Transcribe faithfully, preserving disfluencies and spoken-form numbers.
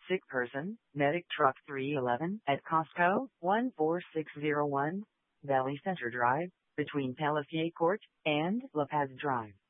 Sick person, medic truck three eleven at Costco, one four six zero one, Valley Center Drive, between Pelletier Court and La Paz Drive.